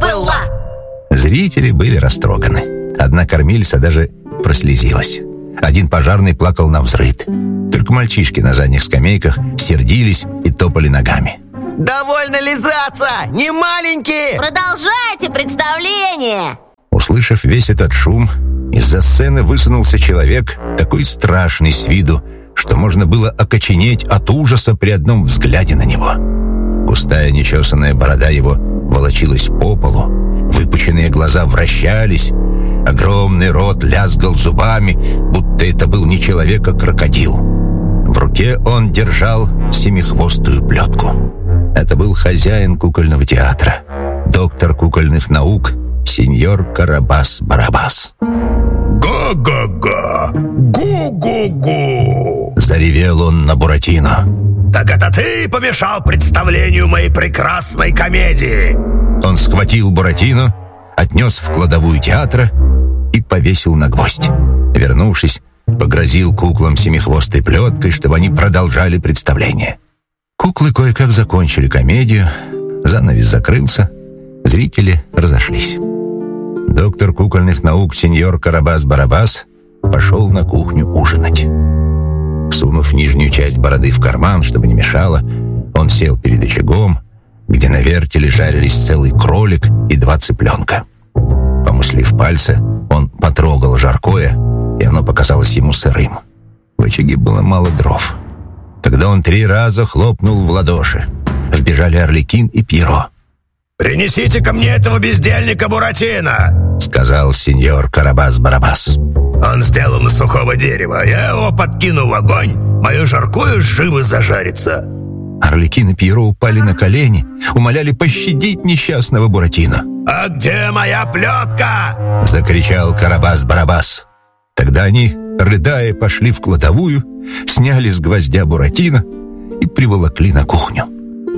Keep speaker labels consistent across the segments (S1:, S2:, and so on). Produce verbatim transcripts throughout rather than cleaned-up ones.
S1: была.
S2: Зрители были растроганы. Одна кормильца даже прослезилась. Один пожарный плакал навзрыд. Только мальчишки на задних скамейках сердились и топали ногами.
S1: Довольно лизаться, не маленькие!
S3: Продолжайте представление!
S2: Услышав весь этот шум, из-за сцены высунулся человек, такой страшный с виду, что можно было окоченеть от ужаса при одном взгляде на него. Густая нечесанная борода его волочилась по полу, выпученные глаза вращались, огромный рот лязгал зубами, будто это был не человек, а крокодил. В руке он держал семихвостую плетку. Это был хозяин кукольного театра, доктор кукольных наук, сеньор Карабас-Барабас.
S4: «Го-го-го! Гу-гу-гу!»
S2: Заревел он на Буратино.
S4: «Так это ты помешал представлению моей прекрасной комедии!»
S2: Он схватил Буратино, отнес в кладовую театра и повесил на гвоздь. Вернувшись, погрозил куклам семихвостой плеткой, чтобы они продолжали представление. Куклы кое-как закончили комедию, занавес закрылся, зрители разошлись. Доктор кукольных наук сеньор Карабас-Барабас пошел на кухню ужинать. Сунув нижнюю часть бороды в карман, чтобы не мешало, он сел перед очагом, где на вертеле жарились целый кролик и два цыпленка. Помыслив пальцы, он потрогал жаркое, и оно показалось ему сырым. В очаге было мало дров. Тогда он три раза хлопнул в ладоши. Вбежали Арлекин и Пьеро.
S4: «Принесите ко мне этого бездельника Буратино!» —
S2: сказал сеньор Карабас-Барабас.
S4: «Он сделан из сухого дерева. Я его подкину в огонь. Мое жаркое живо зажарится».
S2: Арлекин и Пьеро упали на колени, умоляли пощадить несчастного Буратино.
S4: «А где моя плетка?» —
S2: закричал Карабас-Барабас. Тогда они, рыдая, пошли в кладовую, сняли с гвоздя Буратино и приволокли на кухню.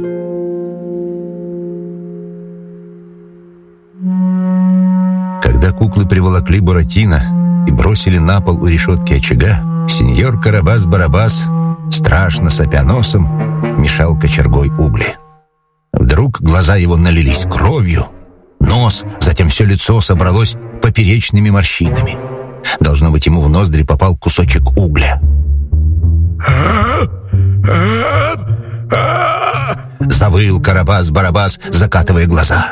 S2: Когда куклы приволокли Буратино и бросили на пол у решетки очага, сеньор Карабас-Барабас, страшно сопя носом, мешал кочергой угли. Вдруг глаза его налились кровью, нос, затем все лицо собралось поперечными морщинами. Должно быть, ему в ноздри попал кусочек угля. Завыл Карабас-Барабас, закатывая глаза.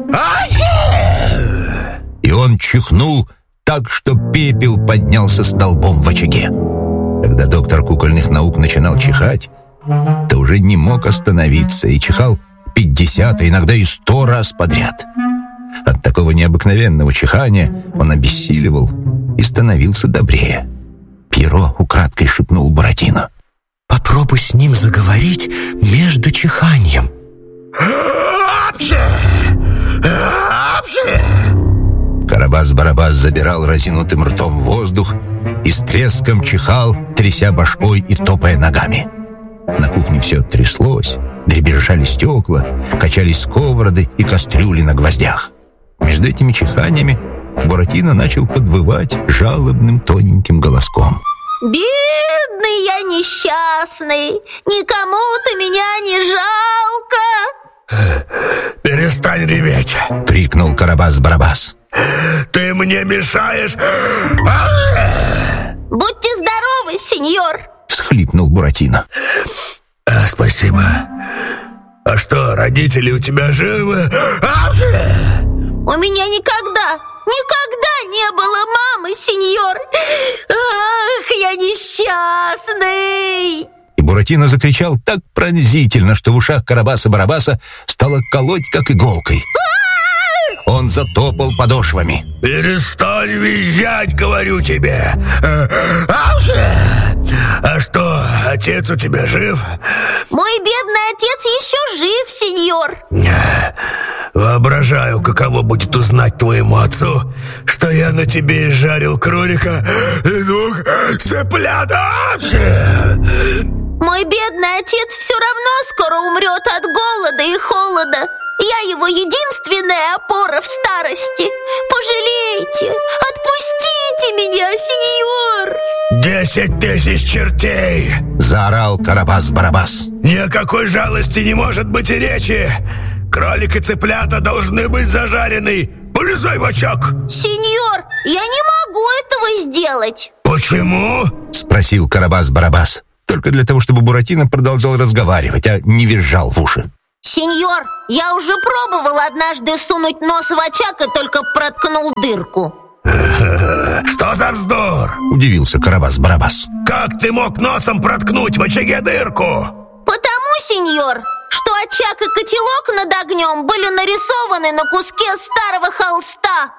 S2: И он чихнул так, что пепел поднялся столбом в очаге. Когда доктор кукольных наук начинал чихать, то уже не мог остановиться и чихал пятьдесят, а иногда и сто раз подряд. От такого необыкновенного чихания он обессиливал и становился добрее. Пьеро украдкой шепнул Буратино:
S5: «Попробуй с ним заговорить между чиханием».
S2: Карабас-Барабас забирал разинутым ртом воздух и с треском чихал, тряся башкой и топая ногами. На кухне все тряслось, дребезжали стекла, качались сковороды и кастрюли на гвоздях. Между этими чиханиями Буратино начал подвывать жалобным тоненьким голоском:
S3: «Бедный я несчастный, никому-то меня не жалко!»
S4: «Перестань реветь!»
S2: — крикнул Карабас-Барабас.
S4: «Ты мне мешаешь!»
S3: «Будьте здоровы, сеньор!»
S2: — всхлипнул Буратино.
S4: а, «Спасибо. А что, родители у тебя живы?»
S3: «У меня никогда, никогда не было мамы, сеньор! Ах, я несчастный!»
S2: И Буратино закричал так пронзительно, что в ушах Карабаса-Барабаса стало колоть, как иголкой. Он затопал подошвами.
S4: «Перестань визжать, говорю тебе! А что, отец у тебя жив?»
S3: «Мой бедный отец еще жив, сеньор!»
S4: «Воображаю, каково будет узнать твоему отцу, что я на тебе изжарил кролика и двух цыплят!»
S3: «Мой бедный отец все равно скоро умрет от голода и холода. Я его единственная опора в старости. Пожалейте, отпустите меня, сеньор!»
S4: «Десять тысяч чертей!» —
S2: заорал Карабас-Барабас.
S4: «Ни о какой жалости не может быть и речи! Кролик и цыплята должны быть зажарены. Полезай в очаг.
S3: Сеньор, я не могу этого сделать.
S4: Почему?
S2: Спросил Карабас-Барабас. Только для того, чтобы Буратино продолжал разговаривать, а не визжал в уши.
S3: Сеньор, я уже пробовал однажды сунуть нос в очаг и только проткнул дырку.
S4: Что за вздор?
S2: Удивился Карабас-Барабас.
S4: Как ты мог носом проткнуть в очаге дырку?
S3: Потому, сеньор, что очаг и котелок над огнем были нарисованы на куске старого холста.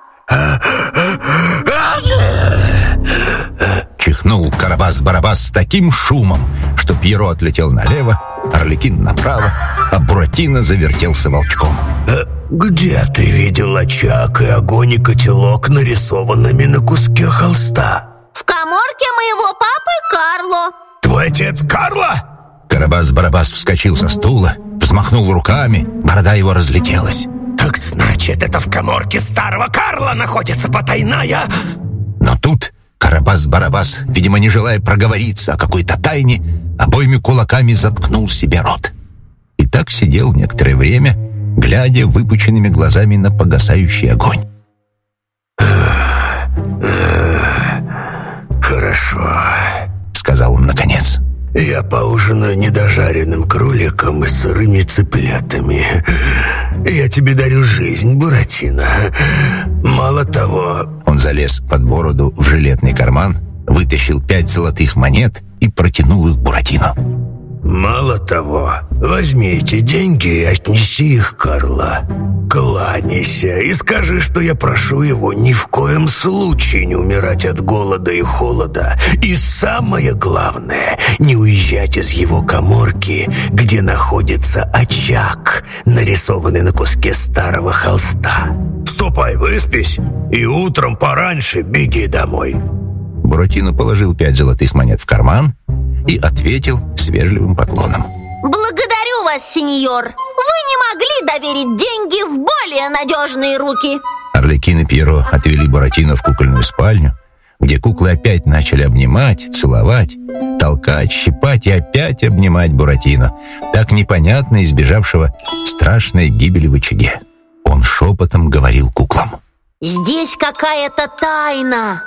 S2: Чихнул Карабас-Барабас с таким шумом, что Пьеро отлетел налево, Арлекин направо, а Буратино завертелся волчком.
S4: Где ты видел очаг и огонь и котелок, нарисованными на куске холста?
S3: В каморке моего папы Карло.
S4: Твой отец Карло?
S2: Карабас-Барабас вскочил со стула, взмахнул руками, борода его разлетелась.
S4: Так значит, это в каморке старого Карла находится потайная...
S2: Но тут Карабас-Барабас, видимо, не желая проговориться о какой-то тайне, обоими кулаками заткнул себе рот. И так сидел некоторое время, глядя выпученными глазами на погасающий огонь.
S4: «Хорошо»,
S2: — сказал он наконец.
S4: «Я поужинаю недожаренным кроликом и сырыми цыплятами. Я тебе дарю жизнь, Буратино. Мало того...»
S2: Он залез под бороду в жилетный карман, вытащил пять золотых монет и протянул их Буратино.
S4: «Мало того, возьми эти деньги и отнеси их Карло. Кланяйся и скажи, что я прошу его ни в коем случае не умирать от голода и холода. И самое главное, не уезжать из его каморки, где находится очаг, нарисованный на куске старого холста. Ступай, выспись, и утром пораньше беги домой».
S2: Буратино положил пять золотых монет в карман и ответил с вежливым поклоном.
S3: Благодарю вас, сеньор. Вы не могли доверить деньги в более надежные руки.
S2: Арлекин и Пьеро отвели Буратино в кукольную спальню, где куклы опять начали обнимать, целовать, толкать, щипать и опять обнимать Буратино, так непонятно избежавшего страшной гибели в очаге. Он шепотом говорил куклам.
S3: Здесь какая-то тайна.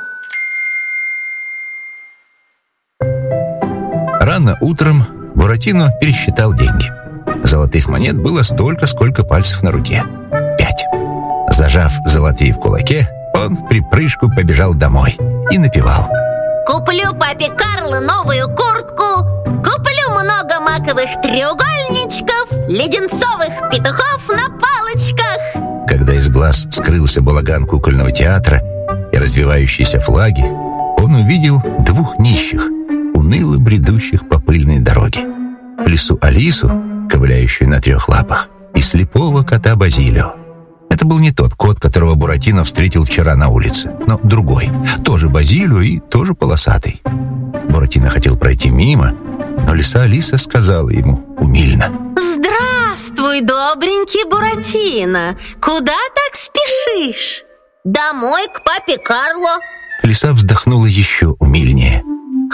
S2: Рано утром Буратино пересчитал деньги. Золотых монет было столько, сколько пальцев на руке. Пять. Зажав золотые в кулаке, он в припрыжку побежал домой и напевал.
S3: Куплю папе Карло новую куртку, куплю много маковых треугольничков, леденцовых петухов на палочках.
S2: Когда из глаз скрылся балаган кукольного театра и развивающиеся флаги, он увидел двух нищих, уныло бредущих по пыльной дороге. Лису Алису, ковыляющую на трех лапах, и слепого кота Базилио. Это был не тот кот, которого Буратино встретил вчера на улице, но другой, тоже Базилио и тоже полосатый. Буратино хотел пройти мимо, но лиса Алиса сказала ему умильно.
S3: Здравствуй, добренький Буратино. Куда так спешишь? Домой, к папе Карло.
S2: Лиса вздохнула еще умильнее.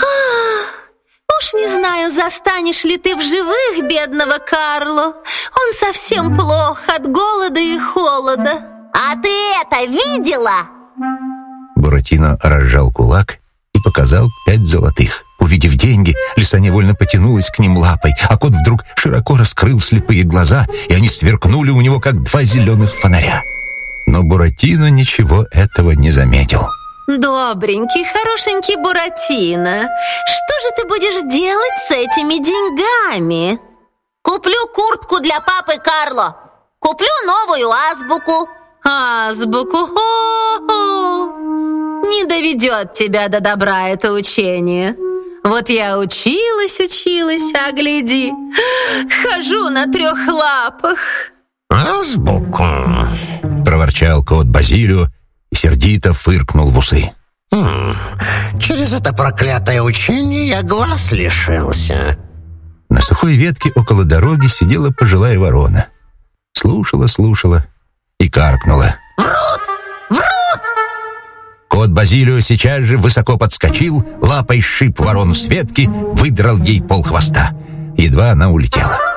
S3: Уж не знаю, застанешь ли ты в живых бедного Карло. Он совсем плох от голода и холода. А ты это видела?
S2: Буратино разжал кулак и показал пять золотых. Увидев деньги, лиса невольно потянулась к ним лапой, а кот вдруг широко раскрыл слепые глаза, и они сверкнули у него, как два зеленых фонаря. Но Буратино ничего этого не заметил.
S3: Добренький, хорошенький Буратино, что же ты будешь делать с этими деньгами? Куплю куртку для папы Карло. Куплю новую азбуку. Азбуку? О-о-о. Не доведет тебя до добра это учение. Вот я училась, училась, а гляди, хожу на трех лапах.
S1: Азбуку?
S2: Проворчал кот Базилио и сердито фыркнул в усы.
S1: Хм, через это проклятое учение я глаз лишился.
S2: На сухой ветке около дороги сидела пожилая ворона. Слушала, слушала и каркнула.
S3: Врут! Врут!
S2: Кот Базилио сейчас же высоко подскочил, лапой сшиб ворону с ветки, выдрал ей полхвоста. Едва она улетела.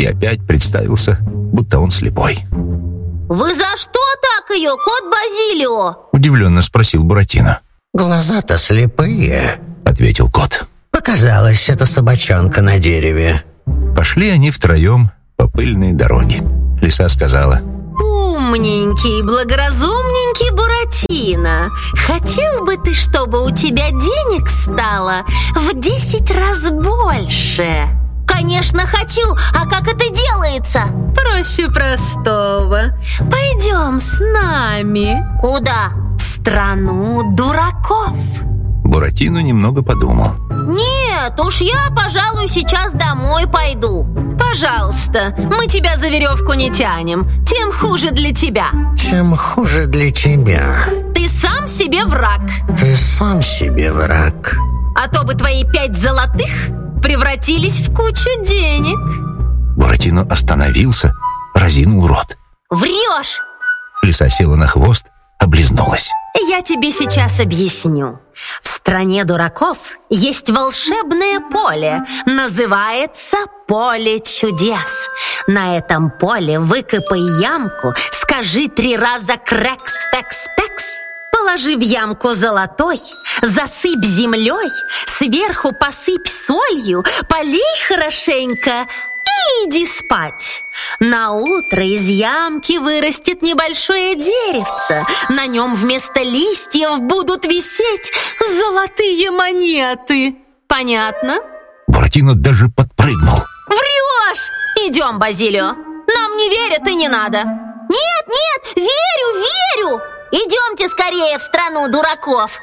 S2: и опять представился, будто он слепой.
S3: «Вы за что так ее, кот Базилио?»
S2: — удивленно спросил Буратино.
S1: «Глаза-то слепые»,
S2: — ответил кот.
S1: «Показалась эта собачонка на дереве».
S2: Пошли они втроем по пыльной дороге. Лиса сказала:
S3: «Умненький, благоразумненький Буратино, хотел бы ты, чтобы у тебя денег стало в десять раз больше?» «Конечно хочу, а как это делается?»
S6: «Проще простого. Пойдем с нами».
S3: «Куда?»
S6: «В страну дураков».
S2: Буратино немного подумал.
S3: «Нет, уж я, пожалуй, сейчас домой пойду».
S6: «Пожалуйста, мы тебя за веревку не тянем. Тем хуже для тебя».
S1: «Тем хуже для тебя.
S6: Ты сам себе враг.
S1: Ты сам себе враг.
S6: А то бы твои пять золотых превратились в кучу денег».
S2: Буратино остановился, разинул рот.
S3: «Врешь!»
S2: Лиса села на хвост, облизнулась.
S6: «Я тебе сейчас объясню. В стране дураков есть волшебное поле. Называется поле чудес. На этом поле выкопай ямку, скажи три раза крекс-пекс-пекс. Положи в ямку золотой, засыпь землей, сверху посыпь солью, полей хорошенько и иди спать. На утро из ямки вырастет небольшое деревце. На нем вместо листьев будут висеть золотые монеты. Понятно?»
S2: Буратино даже подпрыгнул.
S6: «Врешь! Идем, Базилио. Нам не верят и не надо».
S3: «Нет, нет, верю, верю! Идемте скорее в страну дураков!»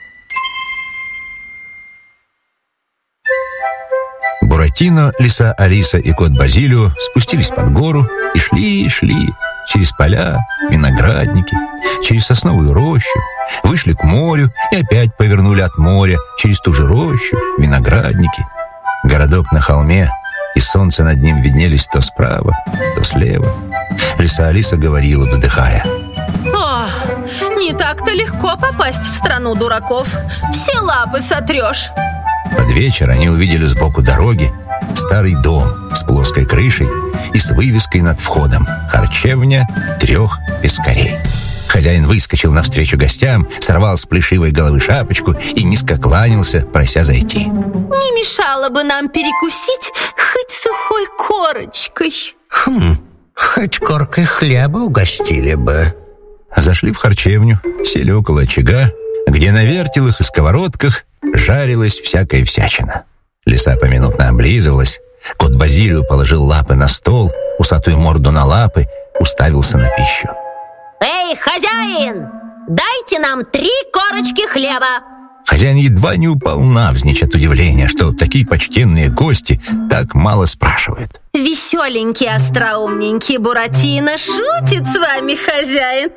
S2: Буратино, лиса Алиса и кот Базилио спустились под гору и шли, шли через поля, виноградники, через сосновую рощу, вышли к морю и опять повернули от моря через ту же рощу, виноградники. Городок на холме, и солнце над ним виднелись то справа, то слева. Лиса Алиса говорила, вздыхая:
S6: «Ох, не так-то легко попасть в страну дураков. Все лапы сотрешь».
S2: Под вечер они увидели сбоку дороги старый дом с плоской крышей и с вывеской над входом: «Харчевня трех пескарей». Хозяин выскочил навстречу гостям, сорвал с плешивой головы шапочку и низко кланялся, прося зайти.
S6: «Не мешало бы нам перекусить хоть сухой корочкой».
S1: Хм, хоть коркой хлеба угостили бы.
S2: Зашли в харчевню, сели около очага, где на вертелах и сковородках жарилась всякая всячина. Лиса поминутно облизывалась, кот Базилио положил лапы на стол, усатую морду на лапы, уставился на пищу.
S3: «Эй, хозяин, дайте нам три корочки хлеба!»
S2: Хозяин едва не упал навзничь от удивления, что такие почтенные гости так мало спрашивают.
S6: «Веселенький, остроумненький Буратино шутит с вами, хозяин».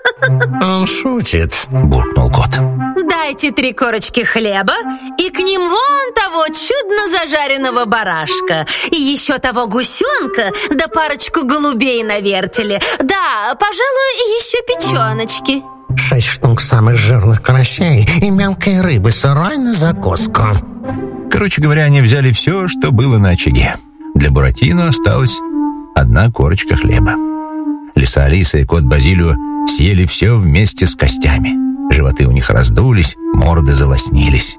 S1: Он шутит,
S2: буркнул кот.
S6: «Дайте три корочки хлеба и к ним вон того чудно зажаренного барашка, и еще того гусенка, да парочку голубей на вертеле. Да, пожалуй, еще печеночки».
S1: Шесть штук самых жирных карасей и мелкой рыбы сырой на закуску.
S2: Короче говоря, они взяли все, что было на очаге. Для Буратино осталась одна корочка хлеба. Лиса Алиса и кот Базилио съели все вместе с костями. Животы у них раздулись, морды залоснились.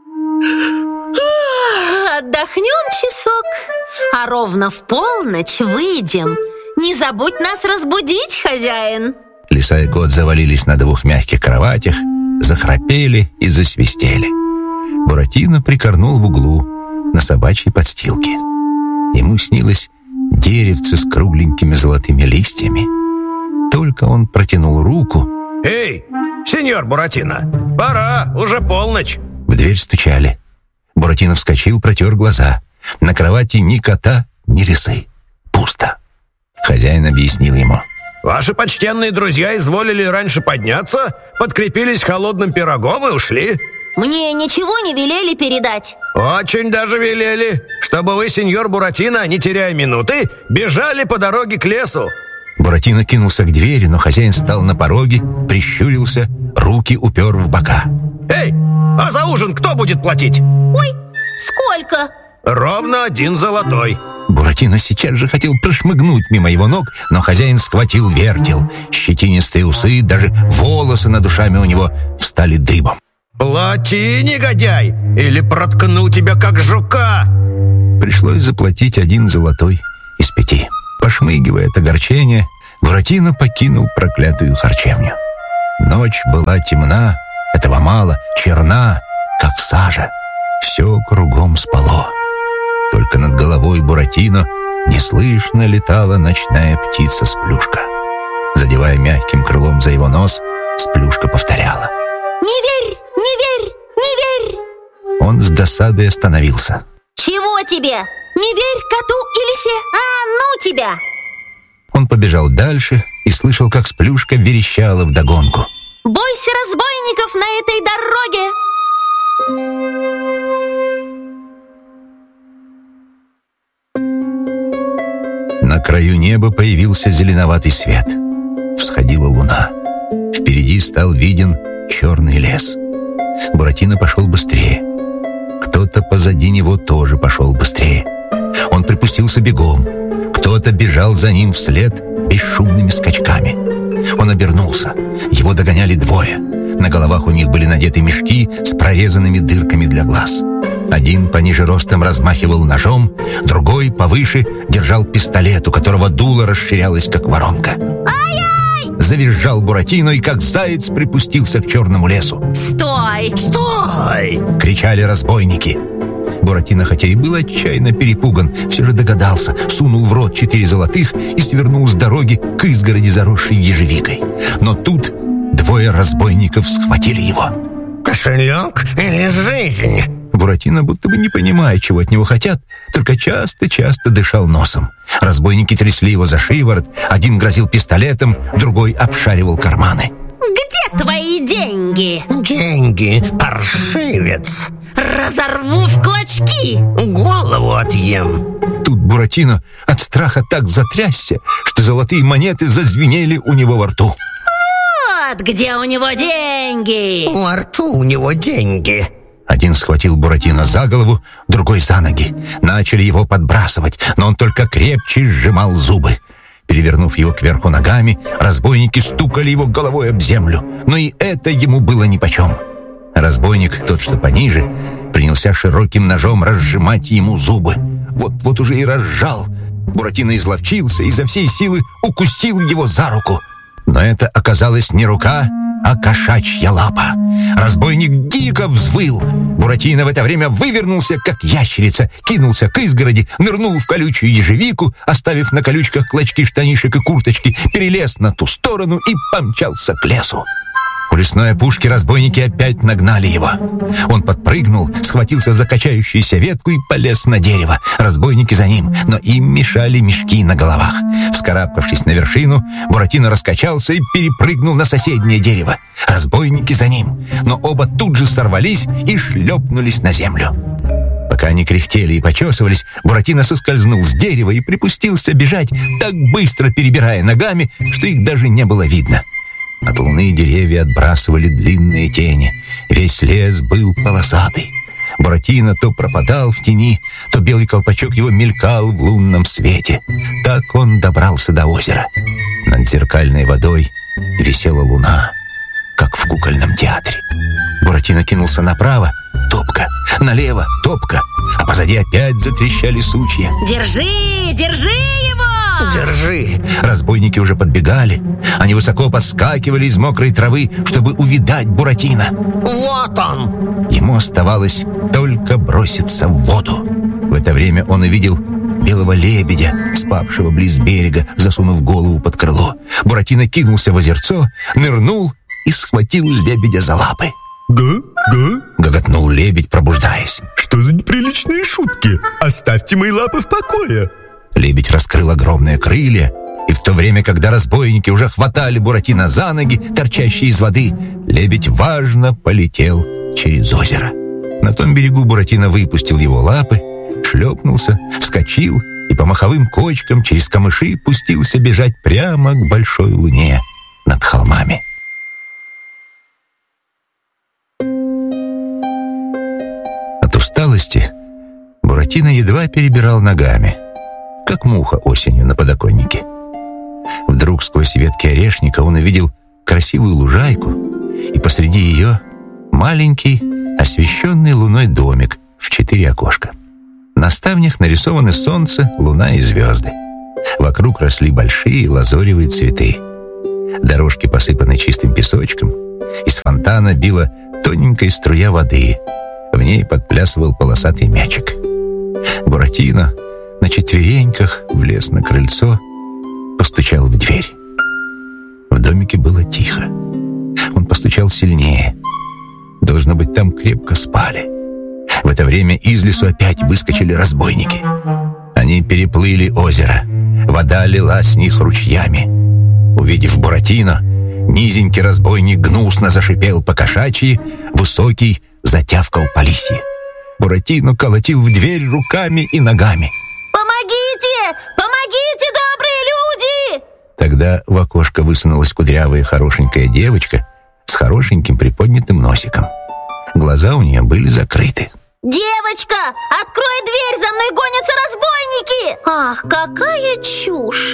S6: «Отдохнем часок, а ровно в полночь выйдем. Не забудь нас разбудить, хозяин».
S2: Лиса и кот завалились на двух мягких кроватях, захрапели и засвистели. Буратино прикорнул в углу на собачьей подстилке. Ему снилось деревце с кругленькими золотыми листьями. Только он протянул руку.
S4: «Эй, сеньор Буратино, пора, уже полночь!»
S2: В дверь стучали. Буратино вскочил, протер глаза. На кровати ни кота, ни лисы. Пусто. Хозяин объяснил ему:
S4: «Ваши почтенные друзья изволили раньше подняться, подкрепились холодным пирогом и ушли».
S3: «Мне ничего не велели передать?»
S4: «Очень даже велели, чтобы вы, сеньор Буратино, не теряя минуты, бежали по дороге к лесу».
S2: Буратино кинулся к двери, но хозяин стал на пороге, прищурился, руки упер в бока.
S4: «Эй, а за ужин кто будет платить?»
S3: «Ой, сколько?»
S4: Ровно один золотой.
S2: Буратино сейчас же хотел прошмыгнуть мимо его ног, но хозяин схватил вертел. Щетинистые усы, даже волосы над ушами у него встали дыбом.
S4: Плати, негодяй, или проткну тебя, как жука.
S2: Пришлось заплатить один золотой из пяти. Пошмыгивая от огорчения, Буратино покинул проклятую харчевню. Ночь была темна, этого мало, черна, как сажа. Все кругом спало. Только над головой Буратино неслышно летала ночная птица Сплюшка. Задевая мягким крылом за его нос, Сплюшка повторяла:
S3: «Не верь, не верь, не верь!»
S2: Он с досадой остановился.
S3: «Чего тебе? Не верь коту и лисе? А ну тебя!»
S2: Он побежал дальше и слышал, как Сплюшка верещала вдогонку:
S3: «Бойся разбойников на этой дороге!»
S2: На краю неба появился зеленоватый свет. Всходила луна. Впереди стал виден черный лес. Буратино пошел быстрее. Кто-то позади него тоже пошел быстрее. Он припустился бегом. Кто-то бежал за ним вслед бесшумными скачками. Он обернулся. Его догоняли двое. На головах у них были надеты мешки с прорезанными дырками для глаз. Один пониже ростом размахивал ножом, другой повыше держал пистолет, у которого дуло расширялось, как воронка.
S3: «Ай-яй!»
S2: Завизжал Буратино и, как заяц, припустился к черному лесу.
S6: Стой!
S4: Стой!
S2: Кричали разбойники. Буратино, хотя и был отчаянно перепуган, все же догадался, сунул в рот четыре золотых и свернул с дороги к изгороди, заросшей ежевикой. Но тут двое разбойников схватили его.
S1: Кошелек или жизнь?
S2: Буратино, будто бы не понимая, чего от него хотят, только часто-часто дышал носом. Разбойники трясли его за шиворот, один грозил пистолетом, другой обшаривал карманы.
S6: Где твои деньги?
S1: Деньги, паршивец.
S6: Разорву в клочки!
S1: Голову отъем.
S2: Тут Буратино от страха так затрясся, что золотые монеты зазвенели у него во рту.
S6: Вот где у него деньги!
S1: Во рту у него деньги.
S2: Один схватил Буратино за голову, другой за ноги. Начали его подбрасывать, но он только крепче сжимал зубы. Перевернув его кверху ногами, разбойники стукали его головой об землю. Но и это ему было нипочем. Разбойник, тот, что пониже, принялся широким ножом разжимать ему зубы. Вот-вот уже и разжал. Буратино изловчился и изо всей силы укусил его за руку. Но это оказалась не рука, а кошачья лапа. Разбойник дико взвыл. Буратино в это время вывернулся, как ящерица, кинулся к изгороди, нырнул в колючую ежевику, оставив на колючках клочки штанишек и курточки, перелез на ту сторону и помчался к лесу. У лесной опушки разбойники опять нагнали его. Он подпрыгнул, схватился за качающуюся ветку и полез на дерево. Разбойники за ним, но им мешали мешки на головах. Вскарабкавшись на вершину, Буратино раскачался и перепрыгнул на соседнее дерево. Разбойники за ним, но оба тут же сорвались и шлепнулись на землю. Пока они кряхтели и почесывались, Буратино соскользнул с дерева и припустился бежать, так быстро перебирая ногами, что их даже не было видно. От луны деревья отбрасывали длинные тени. Весь лес был полосатый. Буратино то пропадал в тени, то белый колпачок его мелькал в лунном свете. Так он добрался до озера. Над зеркальной водой висела луна, как в кукольном театре. Буратино кинулся направо — топка, налево — топка, а позади опять затрещали сучья.
S6: Держи, держи его!
S1: Держи.
S2: Разбойники уже подбегали. Они высоко подскакивали из мокрой травы, чтобы увидать Буратино.
S1: Вот он.
S2: Ему оставалось только броситься в воду. В это время он увидел белого лебедя, спавшего близ берега, засунув голову под крыло. Буратино кинулся в озерцо, нырнул и схватил лебедя за лапы.
S7: «Га, га!»
S2: — гоготнул лебедь, пробуждаясь.
S7: «Что за неприличные шутки? Оставьте мои лапы в покое!»
S2: Лебедь раскрыл огромные крылья, и в то время, когда разбойники уже хватали Буратино за ноги, торчащие из воды, лебедь важно полетел через озеро. На том берегу Буратино выпустил его лапы, шлепнулся, вскочил и по маховым кочкам через камыши пустился бежать прямо к большой луне над холмами. От усталости Буратино Буратино едва перебирал ногами, как муха осенью на подоконнике. Вдруг сквозь ветки орешника он увидел красивую лужайку, и посреди ее маленький, освещенный луной домик в четыре окошка. На ставнях нарисованы солнце, луна и звезды. Вокруг росли большие лазоревые цветы. Дорожки посыпаны чистым песочком. Из фонтана била тоненькая струя воды. В ней подплясывал полосатый мячик. Буратино на четвереньках влез на крыльцо, постучал в дверь. В домике было тихо. Он постучал сильнее. Должно быть, там крепко спали. В это время из лесу опять выскочили разбойники. Они переплыли озеро. Вода лилась с них ручьями. Увидев Буратино, низенький разбойник гнусно зашипел по-кошачьи, высокий затявкал по лисьи. Буратино колотил в дверь руками и ногами.
S3: «Помогите! Помогите, добрые люди!»
S2: Тогда в окошко высунулась кудрявая хорошенькая девочка с хорошеньким приподнятым носиком. Глаза у нее были закрыты.
S3: «Девочка, открой дверь, за мной гонятся разбойники!» «Ах, какая чушь!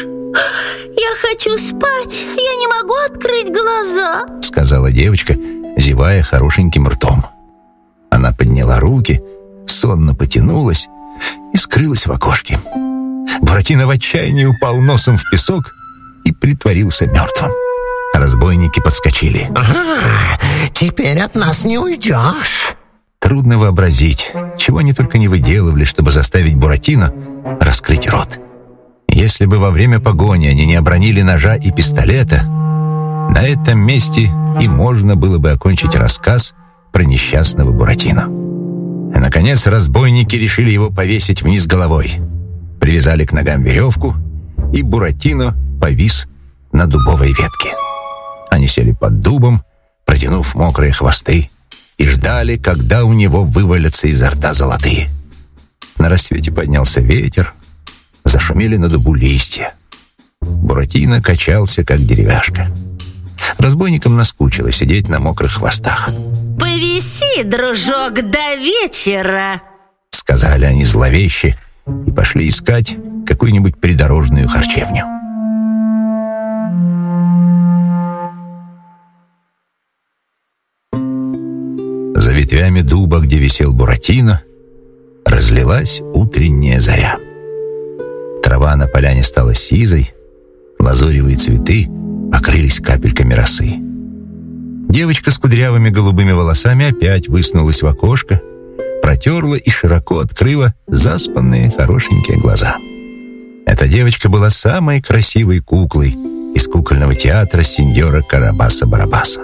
S3: Я хочу спать, я не могу открыть глаза», —
S2: сказала девочка, зевая хорошеньким ртом. Она подняла руки, сонно потянулась и скрылась в окошке. Буратино в отчаянии упал носом в песок и притворился мертвым. Разбойники подскочили.
S1: «Ага, теперь от нас не уйдешь».
S2: Трудно вообразить, чего они только не выделывали, чтобы заставить Буратино раскрыть рот. Если бы во время погони они не обронили ножа и пистолета, на этом месте и можно было бы окончить рассказ про несчастного Буратино. И, наконец, разбойники решили его повесить вниз головой. Привязали к ногам веревку, и Буратино повис на дубовой ветке. Они сели под дубом, протянув мокрые хвосты, и ждали, когда у него вывалятся изо рта золотые. На рассвете поднялся ветер, зашумели на дубу листья. Буратино качался, как деревяшка. Разбойникам наскучило сидеть на мокрых хвостах.
S6: «Повиси, дружок, до вечера»,
S2: — сказали они зловеще и пошли искать какую-нибудь придорожную харчевню. За ветвями дуба, где висел Буратино, разлилась утренняя заря. Трава на поляне стала сизой, лазоревые цветы покрылись капельками росы. Девочка с кудрявыми голубыми волосами опять высунулась в окошко, протерла и широко открыла заспанные хорошенькие глаза. Эта девочка была самой красивой куклой из кукольного театра сеньора Карабаса-Барабаса.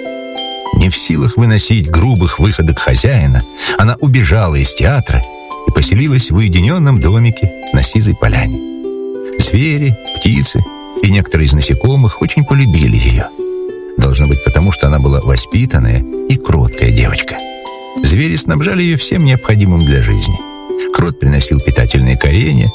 S2: Не в силах выносить грубых выходок хозяина, она убежала из театра и поселилась в уединенном домике на сизой поляне. Звери, птицы и некоторые из насекомых очень полюбили ее. Должно быть потому, что она была воспитанная и кроткая девочка. Звери снабжали ее всем необходимым для жизни. Крот приносил питательные коренья,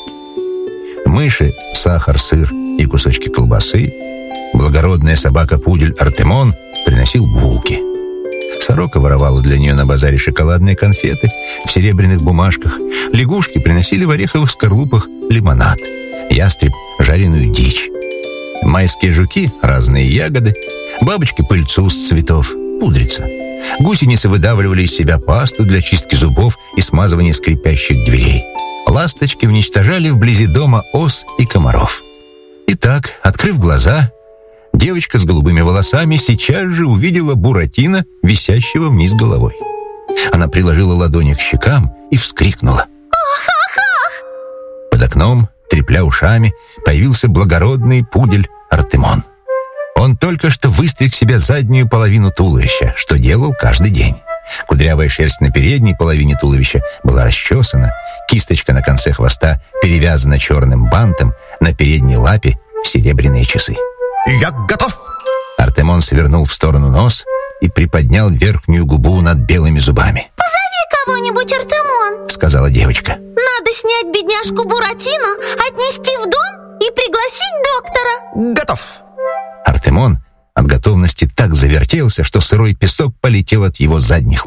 S2: мыши — сахар, сыр и кусочки колбасы, благородная собака-пудель Артемон приносил булки. Сорока воровала для нее на базаре шоколадные конфеты в серебряных бумажках, лягушки приносили в ореховых скорлупах лимонад, ястреб — жареную дичь. Майские жуки — разные ягоды, бабочки — пыльцу с цветов, пудрица. Гусеницы выдавливали из себя пасту для чистки зубов и смазывания скрипящих дверей. Ласточки уничтожали вблизи дома ос и комаров. Итак, открыв глаза, девочка с голубыми волосами сейчас же увидела Буратино, висящего вниз головой. Она приложила ладони к щекам и вскрикнула.
S3: «Ах-ах-ах!»
S2: Под окном, трепля ушами, появился благородный пудель Артемон. Он только что выстриг себе заднюю половину туловища, что делал каждый день. Кудрявая шерсть на передней половине туловища была расчесана, кисточка на конце хвоста перевязана черным бантом, на передней лапе серебряные часы.
S1: «Я готов!»
S2: Артемон свернул в сторону нос и приподнял верхнюю губу над белыми зубами.
S3: «Позови кого-нибудь, Артемон», —
S2: сказала девочка.
S3: «Надо снять бедняжку Буратино, отнести в дом и пригласить доктора».
S1: «Готов!»
S2: Артемон от готовности так завертелся, что сырой песок полетел от его задних лап.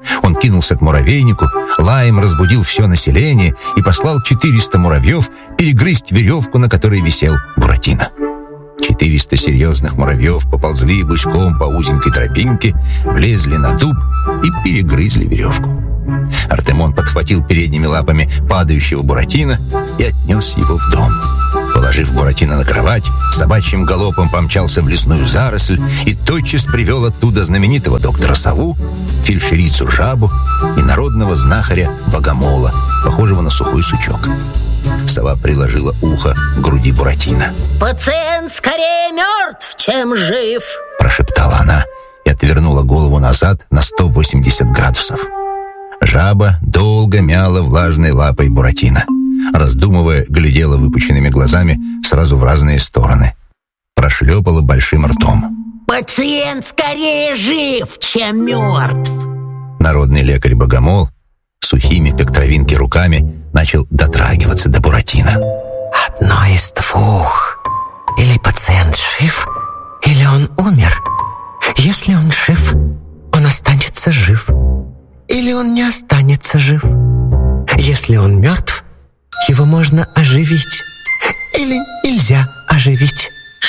S2: Он кинулся к муравейнику, лаем разбудил все население и послал четыреста муравьев перегрызть веревку, на которой висел Буратино. Четыреста серьезных муравьев поползли гуськом по узенькой тропинке, влезли на дуб и перегрызли веревку. Артемон подхватил передними лапами падающего Буратино и отнес его в дом. Положив Буратино на кровать, собачьим галопом помчался в лесную заросль и тотчас привел оттуда знаменитого доктора Сову, фельдшерицу Жабу и народного знахаря Богомола, похожего на сухой сучок. Сова приложила ухо к груди Буратино.
S3: «Пациент скорее мертв, чем жив!»
S2: прошептала она и отвернула голову назад на сто восемьдесят градусов. Жаба долго мяла влажной лапой Буратино. Раздумывая, глядела выпученными глазами сразу в разные стороны. Прошлепала большим ртом.
S3: «Пациент скорее жив, чем мертв!»
S2: Народный лекарь Богомол сухими, как травинки, руками начал дотрагиваться до Буратино.
S5: Одно из двух. Или пациент жив, или он умер. Если он жив, он останется жив. Или он не останется жив. Если он мертв, его можно оживить. Или нельзя оживить.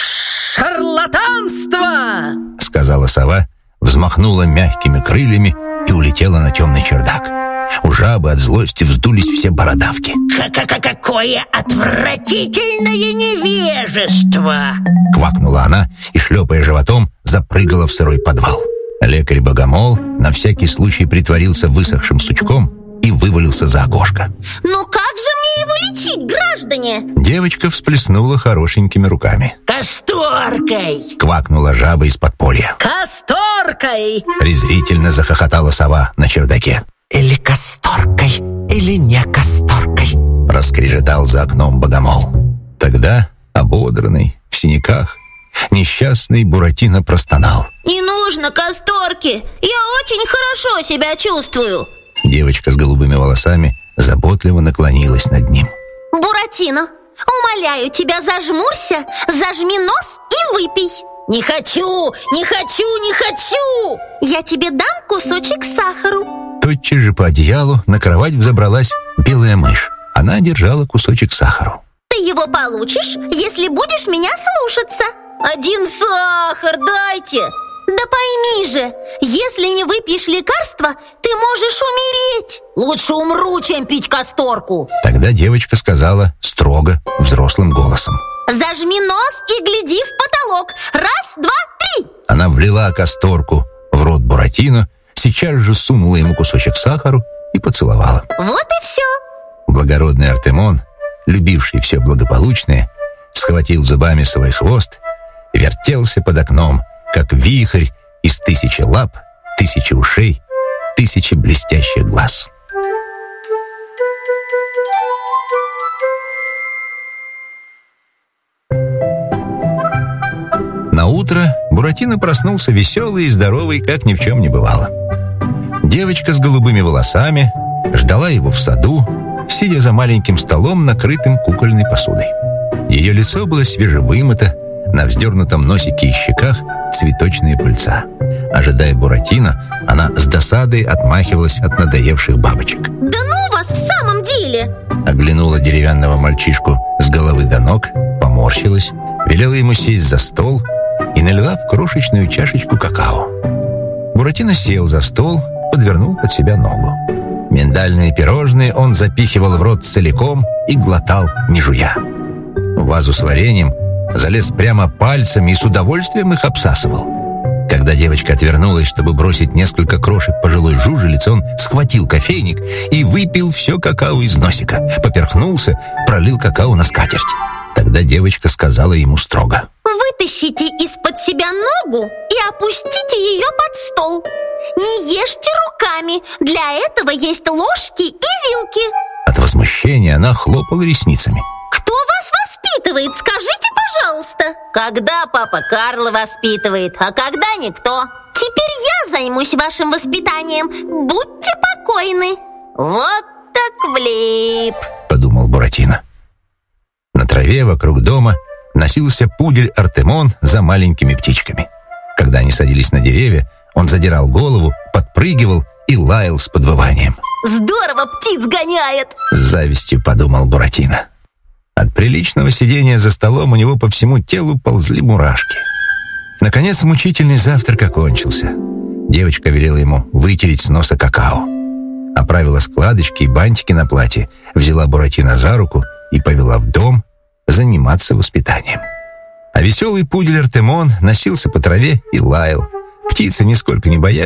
S6: «Шарлатанство!»
S2: — сказала сова, взмахнула мягкими крыльями и улетела на темный чердак. У жабы от злости вздулись все бородавки.
S3: «Какое отвратительное невежество!»
S2: — квакнула она и, шлепая животом, запрыгала в сырой подвал. Лекарь Богомол на всякий случай притворился высохшим сучком и вывалился за окошко.
S3: «Ну как же мне его лечить, граждане?»
S2: Девочка всплеснула хорошенькими руками.
S3: «Касторкой!»
S2: — квакнула жаба из подполья.
S6: «Касторкой!»
S2: — презрительно захохотала сова на чердаке.
S5: Или касторкой, или не касторкой,
S2: — раскрежетал за окном Богомол. Тогда, ободранный, в синяках, несчастный Буратино простонал.
S3: «Не нужно касторки! Я очень хорошо себя чувствую!»
S2: Девочка с голубыми волосами заботливо наклонилась над ним.
S3: «Буратино, умоляю тебя, зажмурься, зажми нос и выпей!»
S6: «Не хочу! Не хочу! Не хочу!»
S3: «Я тебе дам кусочек сахару!»
S2: Тотчас же по одеялу на кровать взобралась белая мышь. Она держала кусочек сахару.
S3: «Ты его получишь, если будешь меня слушаться!» «Один сахар дайте!» «Да пойми же, если не выпьешь лекарства, ты можешь умереть!»
S6: «Лучше умру, чем пить касторку!»
S2: Тогда девочка сказала строго, взрослым голосом.
S3: «Зажми нос и гляди в потолок! Раз, два, три!»
S2: Она влила касторку в рот Буратино, сейчас же сунула ему кусочек сахару и поцеловала.
S3: Вот и все.
S2: Благородный Артемон, любивший все благополучное, схватил зубами свой хвост, вертелся под окном, как вихрь из тысячи лап, тысячи ушей, тысячи блестящих глаз. На утро Буратино проснулся веселый и здоровый, как ни в чем не бывало. Девочка с голубыми волосами ждала его в саду, сидя за маленьким столом, накрытым кукольной посудой. Ее лицо было свежевымыто, на вздернутом носике и щеках цветочные пыльца. Ожидая Буратино, она с досадой отмахивалась от надоевших бабочек.
S3: «Да ну вас в самом деле!»
S2: Оглянула деревянного мальчишку с головы до ног, поморщилась, велела ему сесть за стол и налила в крошечную чашечку какао. Буратино сел за стол, подвернул под себя ногу. Миндальные пирожные он запихивал в рот целиком и глотал, не жуя. В вазу с вареньем залез прямо пальцами и с удовольствием их обсасывал. Когда девочка отвернулась, чтобы бросить несколько крошек пожилой жужелицы, он схватил кофейник и выпил все какао из носика, поперхнулся, пролил какао на скатерть. Тогда девочка сказала ему строго:
S3: «Вытащите из-под себя ногу и опустите ее под стол. Не ешьте руками, для этого есть ложки и вилки».
S2: От возмущения она хлопала ресницами.
S3: «Кто вас воспитывает, скажите, пожалуйста?»
S6: «Когда папа Карло воспитывает, а когда никто».
S3: «Теперь я займусь вашим воспитанием, будьте покойны».
S6: «Вот так влип»,
S2: — подумал Буратино. На траве вокруг дома носился пудель Артемон за маленькими птичками. Когда они садились на деревья, он задирал голову, подпрыгивал и лаял с подвыванием.
S3: Здорово птиц гоняет!
S2: С завистью подумал Буратино. От приличного сидения за столом у него по всему телу ползли мурашки. Наконец мучительный завтрак окончился. Девочка велела ему вытереть с носа какао. Оправила складочки и бантики на платье, взяла Буратино за руку и повела в дом заниматься воспитанием. А веселый пудель Артемон носился по траве и лаял. Птицы нисколько не боялись